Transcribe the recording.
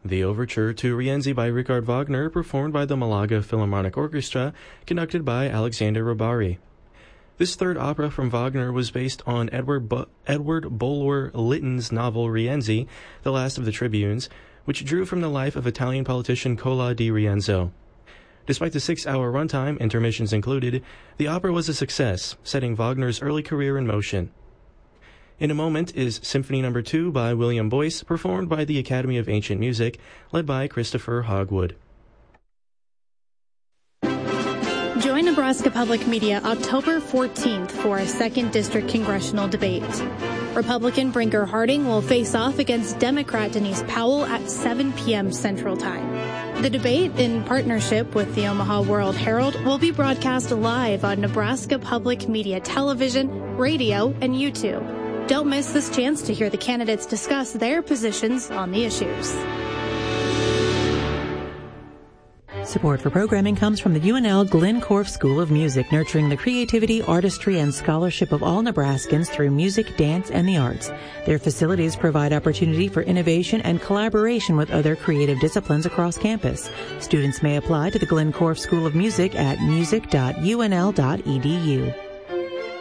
The Overture to Rienzi by Richard Wagner, performed by the Malaga Philharmonic Orchestra, conducted by Alexander Rybary. This third opera from Wagner was based on Edward Bulwer-Lytton's novel Rienzi, The Last of the Tribunes, which drew from the life of Italian politician Cola di Rienzo. Despite the 6-hour runtime, intermissions included, the opera was a success, setting Wagner's early career in motion. In a moment is Symphony No. 2 by William Boyce, performed by the Academy of Ancient Music, led by Christopher Hogwood. Join Nebraska Public Media October 14th for a 2nd District Congressional debate. Republican Brinker Harding will face off against Democrat Denise Powell at 7 p.m. Central Time. The debate, in partnership with the Omaha World Herald, will be broadcast live on Nebraska Public Media Television, radio, and YouTube. Don't miss this chance to hear the candidates discuss their positions on the issues. Support for programming comes from the UNL Glenn Korff School of Music, nurturing the creativity, artistry, and scholarship of all Nebraskans through music, dance, and the arts. Their facilities provide opportunity for innovation and collaboration with other creative disciplines across campus. Students may apply to the Glenn Korff School of Music at music.unl.edu.